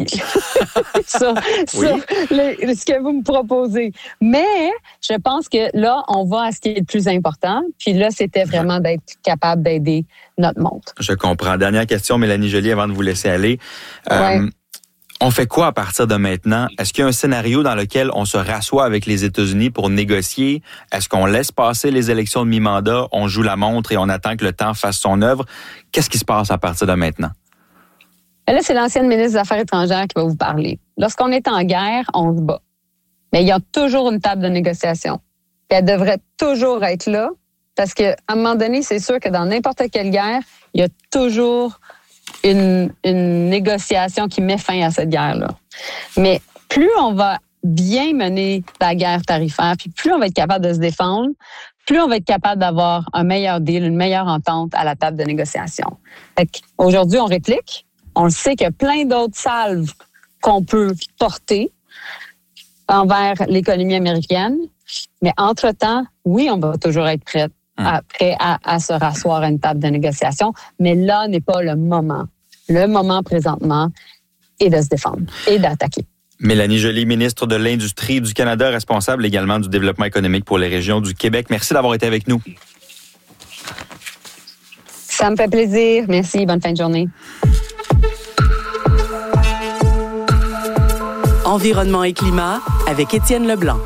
sur, oui. sur le, ce que vous me proposez. Mais je pense que là, on va à ce qui est le plus important. Puis là, c'était vraiment d'être capable d'aider notre monde. Je comprends. Dernière question, Mélanie Joly, avant de vous laisser aller. Ouais. Euh, on fait quoi à partir de maintenant? Est-ce qu'il y a un scénario dans lequel on se rassoit avec les États-Unis pour négocier? Est-ce qu'on laisse passer les élections de mi-mandat, on joue la montre et on attend que le temps fasse son œuvre? Qu'est-ce qui se passe à partir de maintenant? Là, c'est l'ancienne ministre des Affaires étrangères qui va vous parler. Lorsqu'on est en guerre, on se bat. Mais il y a toujours une table de négociation. Puis elle devrait toujours être là parce qu'à un moment donné, c'est sûr que dans n'importe quelle guerre, il y a toujours une, une négociation qui met fin à cette guerre-là. Mais plus on va bien mener la guerre tarifaire, puis plus on va être capable de se défendre, plus on va être capable d'avoir un meilleur deal, une meilleure entente à la table de négociation. Fait qu'aujourd'hui, on réplique. On le sait qu'il y a plein d'autres salves qu'on peut porter envers l'économie américaine. Mais entre-temps, oui, on va toujours être prêt à, prêt à, à se rasseoir à une table de négociation. Mais là n'est pas le moment. Le moment présentement est de se défendre et d'attaquer. Mélanie Joly, ministre de l'Industrie du Canada, responsable également du développement économique pour les régions du Québec. Merci d'avoir été avec nous. Ça me fait plaisir. Merci. Bonne fin de journée. Environnement et climat avec Étienne Leblanc.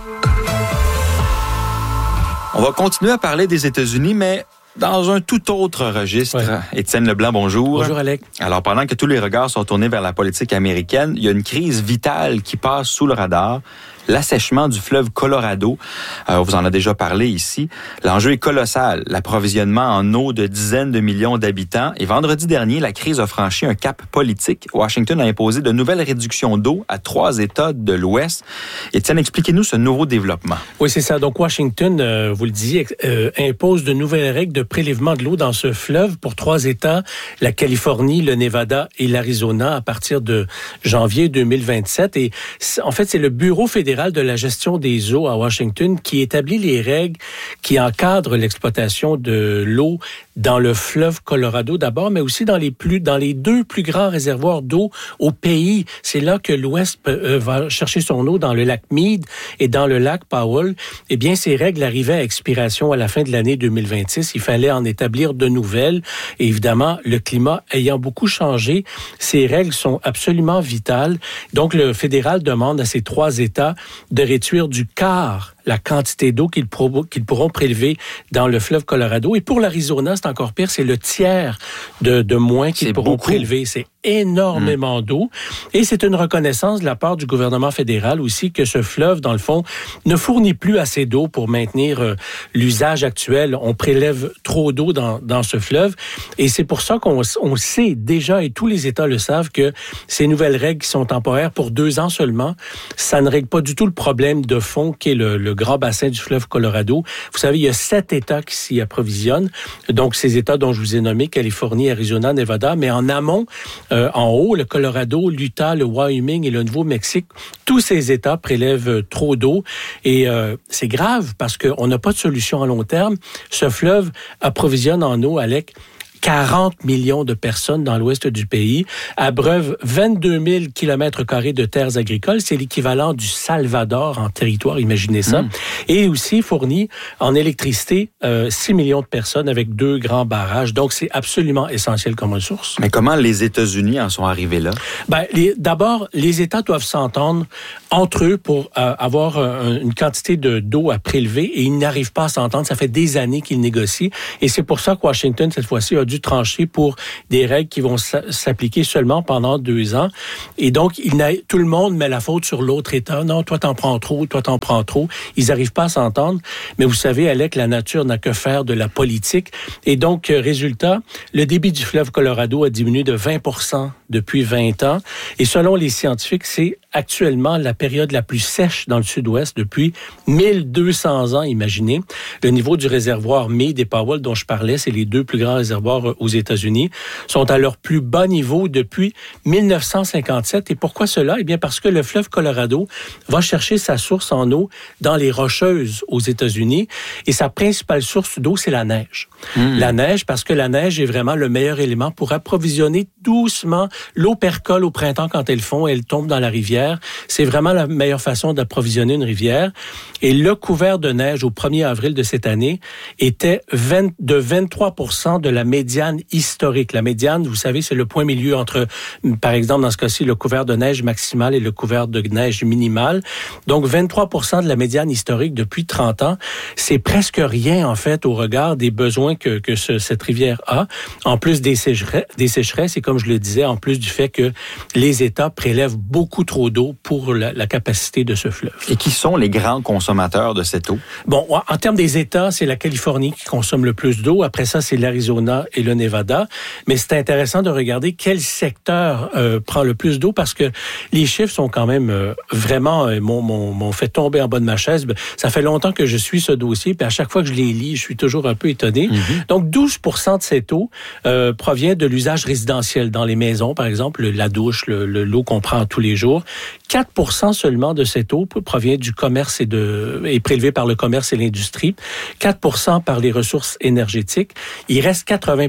On va continuer à parler des États-Unis, mais dans un tout autre registre. Ouais. Étienne Leblanc, bonjour. Bonjour, Alec. Alors, pendant que tous les regards sont tournés vers la politique américaine, il y a une crise vitale qui passe sous le radar. L'assèchement du fleuve Colorado. Euh, on vous en a déjà parlé ici. L'enjeu est colossal. L'approvisionnement en eau de dizaines de millions d'habitants. Et vendredi dernier, la crise a franchi un cap politique. Washington a imposé de nouvelles réductions d'eau à trois États de l'Ouest. Étienne, expliquez-nous ce nouveau développement. Oui, c'est ça. Donc, Washington, euh, vous le disiez, euh, impose de nouvelles règles de prélèvement de l'eau dans ce fleuve pour trois États, la Californie, le Nevada et l'Arizona, à partir de janvier deux mille vingt-sept. Et en fait, c'est le Bureau fédéral de la gestion des eaux à Washington qui établit les règles qui encadrent l'exploitation de l'eau dans le fleuve Colorado d'abord, mais aussi dans les plus dans les deux plus grands réservoirs d'eau au pays. C'est là que l'Ouest euh, va chercher son eau, dans le lac Meade et dans le lac Powell. Eh bien, ces règles arrivaient à expiration à la fin de l'année deux mille vingt-six. Il fallait en établir de nouvelles. Et évidemment, le climat ayant beaucoup changé, ces règles sont absolument vitales. Donc, le fédéral demande à ces trois États de réduire du quart la quantité d'eau qu'ils, pro- qu'ils pourront prélever dans le fleuve Colorado. Et pour l'Arizona, c'est encore pire, c'est le tiers de, de moins qu'ils c'est pourront beaucoup. prélever. C'est énormément mmh. d'eau. Et c'est une reconnaissance de la part du gouvernement fédéral aussi que ce fleuve, dans le fond, ne fournit plus assez d'eau pour maintenir euh, l'usage actuel. On prélève trop d'eau dans, dans ce fleuve. Et c'est pour ça qu'on on sait déjà, et tous les États le savent, que ces nouvelles règles qui sont temporaires pour deux ans seulement, ça ne règle pas du tout le problème de fond qui est le, le grand bassin du fleuve Colorado. Vous savez, il y a sept États qui s'y approvisionnent. Donc, ces États dont je vous ai nommé, Californie, Arizona, Nevada, mais en amont, euh, en haut, le Colorado, l'Utah, le Wyoming et le Nouveau-Mexique, tous ces États prélèvent trop d'eau. Et euh, c'est grave parce qu'on n'a pas de solution à long terme. Ce fleuve approvisionne en eau, Alec, quarante millions de personnes dans l'ouest du pays, abreuve vingt-deux mille kilomètres carrés de terres agricoles. C'est l'équivalent du Salvador en territoire, imaginez ça. Mmh. Et aussi fournit en électricité euh, six millions de personnes avec deux grands barrages. Donc, c'est absolument essentiel comme ressource. Mais comment les États-Unis en sont arrivés là? Ben, les, d'abord, les États doivent s'entendre entre eux pour euh, avoir euh, une quantité de, d'eau à prélever et ils n'arrivent pas à s'entendre. Ça fait des années qu'ils négocient. Et c'est pour ça que Washington, cette fois-ci, a dû trancher pour des règles qui vont s'appliquer seulement pendant deux ans. Et donc, il n'a, tout le monde met la faute sur l'autre État. Non, toi, t'en prends trop, toi, t'en prends trop. Ils n'arrivent pas à s'entendre. Mais vous savez, Alec, la nature n'a que faire de la politique. Et donc, résultat, le débit du fleuve Colorado a diminué de vingt pour cent depuis vingt ans. Et selon les scientifiques, c'est actuellement la période la plus sèche dans le sud-ouest depuis mille deux cents ans, imaginez. Le niveau du réservoir Meade et Powell, dont je parlais, c'est les deux plus grands réservoirs aux États-Unis, sont à leur plus bas niveau depuis mille neuf cent cinquante-sept. Et pourquoi cela? Eh bien, parce que le fleuve Colorado va chercher sa source en eau dans les Rocheuses aux États-Unis. Et sa principale source d'eau, c'est la neige. Mmh. La neige, parce que la neige est vraiment le meilleur élément pour approvisionner doucement. L'eau percole au printemps quand elle fond, elle tombe dans la rivière. C'est vraiment la meilleure façon d'approvisionner une rivière. Et le couvert de neige au premier avril de cette année était vingt, de vingt-trois pour cent de la médiane historique. La médiane, vous savez, c'est le point milieu entre, par exemple, dans ce cas-ci, le couvert de neige maximal et le couvert de neige minimal. Donc, vingt-trois pour cent de la médiane historique depuis trente ans. C'est presque rien, en fait, au regard des besoins que, que ce, cette rivière a. En plus des sécheresses, des sécheresses, et comme je le disais, en plus du fait que les États prélèvent beaucoup trop d'eau pour la, la capacité de ce fleuve. Et qui sont les grands consommateurs de cette eau? Bon, en termes des États, c'est la Californie qui consomme le plus d'eau. Après ça, c'est l'Arizona et le Nevada. Mais c'est intéressant de regarder quel secteur euh, prend le plus d'eau parce que les chiffres sont quand même euh, vraiment euh, m'ont, m'ont, m'ont fait tomber en bas de ma chaise. Ça fait longtemps que je suis ce dossier, puis à chaque fois que je les lis, je suis toujours un peu étonné. Mm-hmm. Donc, douze pour cent de cette eau euh, provient de l'usage résidentiel dans les maisons, par exemple, la douche, le, le, l'eau qu'on prend tous les jours. quatre pour cent seulement de cette eau provient du commerce et de est prélevée par le commerce et l'industrie. quatre pour cent par les ressources énergétiques. Il reste quatre-vingts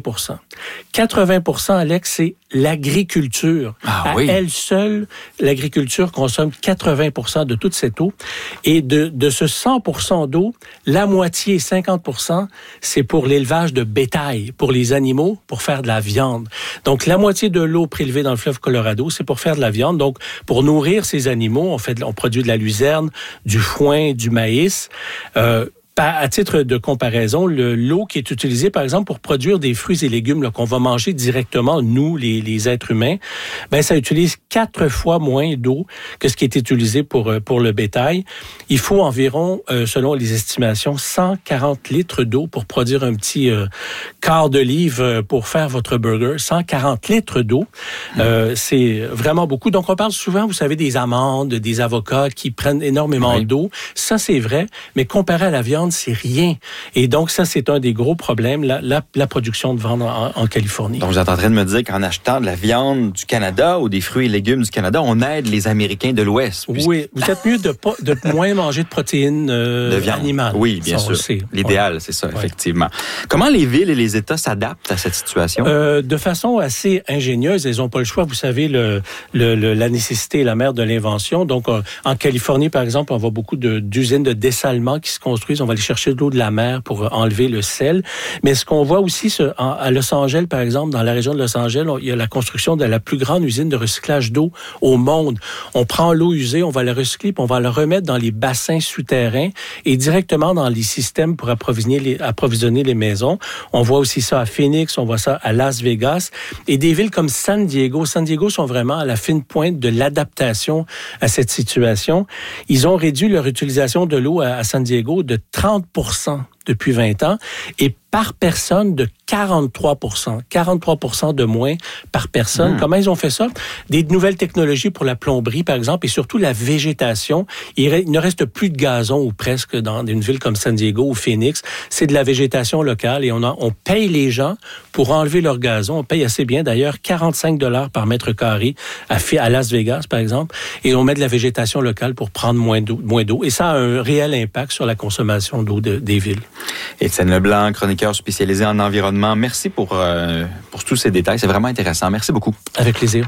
pour cent. quatre-vingts pour cent, Alex, c'est l'agriculture. Ah, à oui. elle seule, l'agriculture consomme quatre-vingts pour cent de toute cette eau. Et de, de ce cent pour cent d'eau, la moitié, cinquante pour cent, c'est pour l'élevage de bétail, pour les animaux, pour faire de la viande. Donc, la moitié de l'eau prélevée dans le fleuve Colorado, c'est pour faire de la viande. Donc, pour nourrir ces animaux, on, fait de, on produit de la luzerne, du foin, du maïs. Euh, À titre de comparaison, le, l'eau qui est utilisée, par exemple, pour produire des fruits et légumes là, qu'on va manger directement, nous, les, les êtres humains, ben ça utilise quatre fois moins d'eau que ce qui est utilisé pour, pour le bétail. Il faut environ, euh, selon les estimations, cent quarante litres d'eau pour produire un petit euh, quart de livre pour faire votre burger. cent quarante litres d'eau, euh, c'est vraiment beaucoup. Donc, on parle souvent, vous savez, des amandes, des avocats qui prennent énormément oui. d'eau. Ça, c'est vrai, mais comparé à la viande, c'est rien. Et donc, ça, c'est un des gros problèmes, la, la, la production de viande en, en Californie. Donc, vous êtes en train de me dire qu'en achetant de la viande du Canada ou des fruits et légumes du Canada, on aide les Américains de l'Ouest. Puisque... Oui, vous êtes mieux de, pas, de moins manger de protéines euh, de viande. Animales. Oui, bien ça, sûr. L'idéal, ouais. c'est ça, ouais. effectivement. Comment les villes et les États s'adaptent à cette situation? Euh, de façon assez ingénieuse. Ils n'ont pas le choix. Vous savez, le, le, le, la nécessité est la mère de l'invention. Donc, euh, en Californie, par exemple, on voit beaucoup de, d'usines de dessalement qui se construisent. On va aller chercher de l'eau de la mer pour enlever le sel. Mais ce qu'on voit aussi ce, en, à Los Angeles, par exemple, dans la région de Los Angeles, on, il y a la construction de la plus grande usine de recyclage d'eau au monde. On prend l'eau usée, on va la recycler, puis on va la remettre dans les bassins souterrains et directement dans les systèmes pour approvisionner les, approvisionner les maisons. On voit aussi ça à Phoenix, on voit ça à Las Vegas. Et des villes comme San Diego, San Diego sont vraiment à la fine pointe de l'adaptation à cette situation. Ils ont réduit leur utilisation de l'eau à, à San Diego de trente pour cent depuis vingt ans et par personne de quarante-trois pour cent. quarante-trois pour cent de moins par personne. Mmh. Comment ils ont fait ça? Des nouvelles technologies pour la plomberie, par exemple, et surtout la végétation. Il ne reste plus de gazon ou presque dans une ville comme San Diego ou Phoenix. C'est de la végétation locale et on, a, on paye les gens pour enlever leur gazon. On paye assez bien, d'ailleurs, quarante-cinq dollars par mètre carré à, à Las Vegas, par exemple, et on met de la végétation locale pour prendre moins d'eau. Moins d'eau. Et ça a un réel impact sur la consommation d'eau de, des villes. Étienne Leblanc, chroniqueur spécialisé en environnement. Merci pour, euh, pour tous ces détails. C'est vraiment intéressant. Merci beaucoup. Avec plaisir.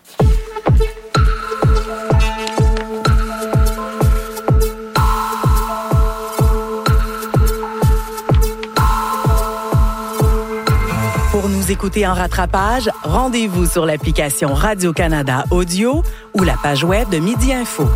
Pour nous écouter en rattrapage, rendez-vous sur l'application Radio-Canada Audio ou la page web de Midi Info.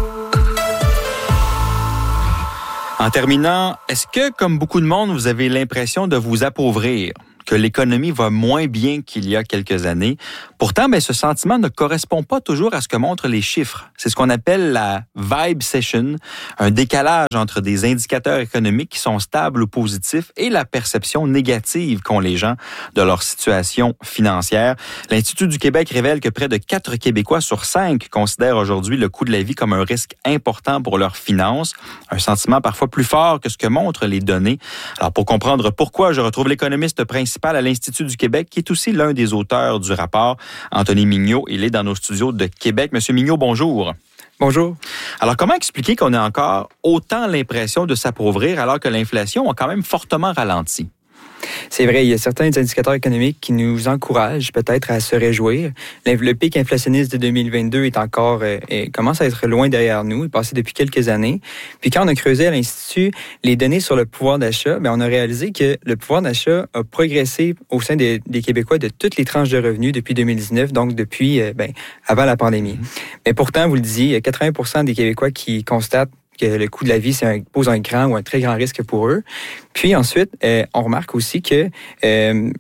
En terminant, est-ce que, comme beaucoup de monde, vous avez l'impression de vous appauvrir, que l'économie va moins bien qu'il y a quelques années? Pourtant, ben, ce sentiment ne correspond pas toujours à ce que montrent les chiffres. C'est ce qu'on appelle la vibe session, un décalage entre des indicateurs économiques qui sont stables ou positifs et la perception négative qu'ont les gens de leur situation financière. L'Institut du Québec révèle que près de quatre Québécois sur cinq considèrent aujourd'hui le coût de la vie comme un risque important pour leurs finances, un sentiment parfois plus fort que ce que montrent les données. Alors, pour comprendre pourquoi, je retrouve l'économiste principal à l'Institut du Québec, qui est aussi l'un des auteurs du rapport, Anthony Mignot. Il est dans nos studios de Québec. Monsieur Mignot, bonjour. Bonjour. Alors, comment expliquer qu'on a encore autant l'impression de s'appauvrir alors que l'inflation a quand même fortement ralenti? C'est vrai, il y a certains indicateurs économiques qui nous encouragent peut-être à se réjouir. Le pic inflationniste de deux mille vingt-deux est encore euh, commence à être loin derrière nous, il est passé depuis quelques années. Puis quand on a creusé à l'Institut les données sur le pouvoir d'achat, bien, on a réalisé que le pouvoir d'achat a progressé au sein des, des Québécois de toutes les tranches de revenus depuis deux mille dix-neuf, donc depuis euh, ben, avant la pandémie. Mm-hmm. Mais pourtant, vous le disiez, il y a quatre-vingts pour cent des Québécois qui constatent que le coût de la vie c'est un, pose un grand ou un très grand risque pour eux. Puis ensuite, euh, on remarque aussi que euh,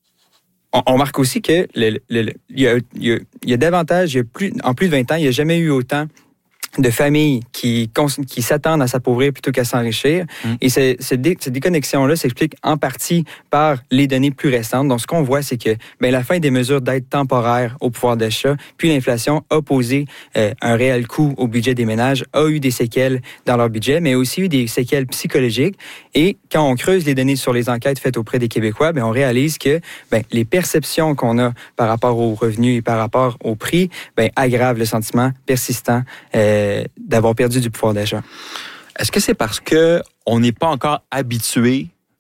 on, on remarque aussi que le, le, le, il, y a, il, y a, il y a davantage, il y a plus, en plus de vingt ans, il n'y a jamais eu autant de familles qui, qui s'attendent à s'appauvrir plutôt qu'à s'enrichir. Mmh. Et ce, ce dé, cette déconnexion-là s'explique en partie par les données plus récentes. Donc, ce qu'on voit, c'est que ben, la fin des mesures d'aide temporaire au pouvoir d'achat, puis l'inflation a posé euh, un réel coût au budget des ménages, a eu des séquelles dans leur budget, mais aussi eu des séquelles psychologiques. Et quand on creuse les données sur les enquêtes faites auprès des Québécois, ben, on réalise que ben, les perceptions qu'on a par rapport aux revenus et par rapport au prix ben, aggravent le sentiment persistant euh, d'avoir perdu du pouvoir d'achat. Est-ce que c'est parce que on n'est pas encore habitué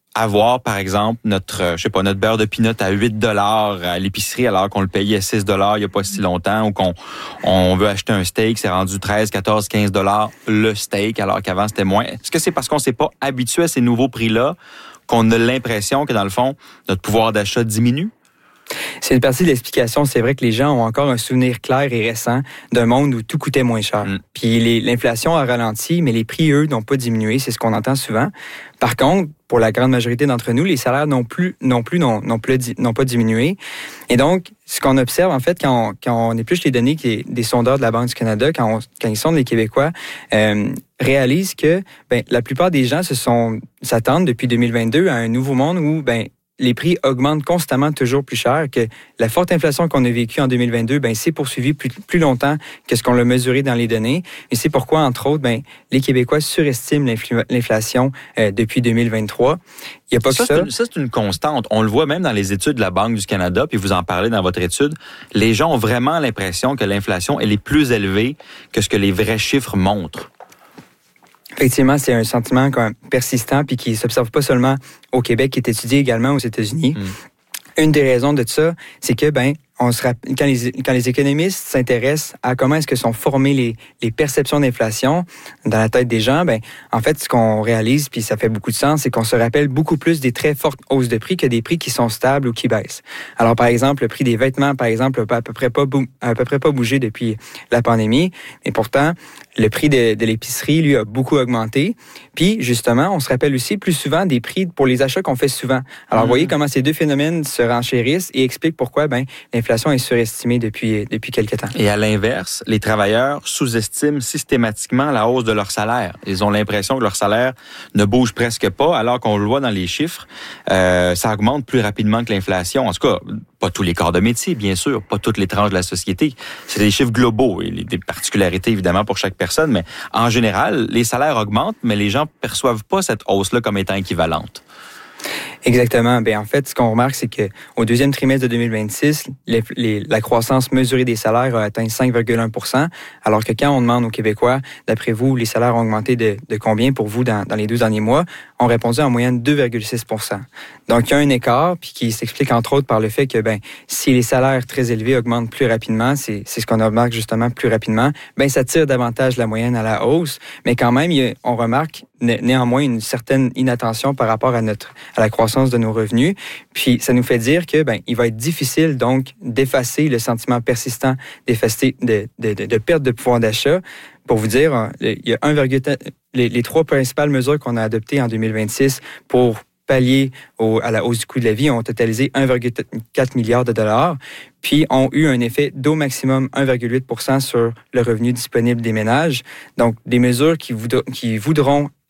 avoir, par exemple, notre, je sais pas, notre beurre de pinot à huit dollars à l'épicerie alors qu'on le payait six dollars il y a pas si longtemps, ou qu'on on veut acheter un steak, c'est rendu treize, quatorze, quinze dollars le steak alors qu'avant c'était moins. Est-ce que c'est parce qu'on s'est pas habitué à ces nouveaux prix-là qu'on a l'impression que dans le fond, notre pouvoir d'achat diminue? C'est une partie de l'explication. C'est vrai que les gens ont encore un souvenir clair et récent d'un monde où tout coûtait moins cher. Mm. Puis les, l'inflation a ralenti, mais les prix, eux, n'ont pas diminué. C'est ce qu'on entend souvent. Par contre, pour la grande majorité d'entre nous, les salaires non plus, non plus, n'ont, n'ont, plus, n'ont pas diminué. Et donc, ce qu'on observe, en fait, quand on, quand on épluche les données qui, des sondeurs de la Banque du Canada, quand, on, quand ils sondent les Québécois, euh, réalisent que ben, la plupart des gens se sont, s'attendent depuis deux mille vingt-deux à un nouveau monde où, ben, les prix augmentent constamment toujours plus cher, que la forte inflation qu'on a vécue en deux mille vingt-deux, ben, s'est poursuivie plus, plus longtemps que ce qu'on l'a mesuré dans les données. Et c'est pourquoi, entre autres, ben, les Québécois surestiment l'infl- l'inflation euh, depuis deux mille vingt-trois. Il y a pas ça, que ça. C'est une, ça, c'est une constante. On le voit même dans les études de la Banque du Canada, puis vous en parlez dans votre étude. Les gens ont vraiment l'impression que l'inflation, elle est plus élevée que ce que les vrais chiffres montrent. Effectivement, c'est un sentiment quand même persistant puis qui ne s'observe pas seulement au Québec, qui est étudié également aux États-Unis. Mmh. Une des raisons de ça, c'est que ben on se rappelle, quand les quand les économistes s'intéressent à comment est-ce que sont formées les les perceptions d'inflation dans la tête des gens, ben en fait ce qu'on réalise, puis ça fait beaucoup de sens, c'est qu'on se rappelle beaucoup plus des très fortes hausses de prix que des prix qui sont stables ou qui baissent. Alors par exemple, le prix des vêtements, par exemple, n'a à peu près pas bou- à peu près pas bougé depuis la pandémie, mais pourtant le prix de, de l'épicerie, lui, a beaucoup augmenté. Puis, justement, on se rappelle aussi plus souvent des prix pour les achats qu'on fait souvent. Alors, mmh. vous voyez comment ces deux phénomènes se renchérissent et expliquent pourquoi ben, l'inflation est surestimée depuis, depuis quelques temps. Et à l'inverse, les travailleurs sous-estiment systématiquement la hausse de leur salaire. Ils ont l'impression que leur salaire ne bouge presque pas, alors qu'on le voit dans les chiffres, euh, ça augmente plus rapidement que l'inflation. En tout cas, pas tous les corps de métier, bien sûr, pas toutes les tranches de la société. C'est des chiffres globaux et des particularités, évidemment, pour chaque personne. Mais en général, les salaires augmentent, mais les gens perçoivent pas cette hausse-là comme étant équivalente. Exactement. Ben en fait, ce qu'on remarque, c'est que au deuxième trimestre de deux mille vingt-six, les, les, la croissance mesurée des salaires a atteint cinq virgule un pour cent, alors que quand on demande aux Québécois, d'après vous, les salaires ont augmenté de, de combien pour vous dans, dans les deux derniers mois, on répondait en moyenne deux virgule six pour cent. Donc, il y a un écart, puis qui s'explique entre autres par le fait que, ben, si les salaires très élevés augmentent plus rapidement, c'est, c'est ce qu'on remarque justement plus rapidement, ben, ça tire davantage la moyenne à la hausse, mais quand même, il y a, on remarque né, néanmoins une certaine inattention par rapport à notre, à la croissance de nos revenus. Puis, ça nous fait dire que, ben, il va être difficile, donc, d'effacer le sentiment persistant d'effacer, de, de, de, de perte de pouvoir d'achat. Pour vous dire, il y a un virgule les, les trois principales mesures qu'on a adoptées en deux mille vingt-six pour pallier au, à la hausse du coût de la vie ont totalisé un virgule quatre milliard de dollars, puis ont eu un effet d'au maximum un virgule huit pour cent sur le revenu disponible des ménages. Donc, des mesures qui, voudr- qui voudront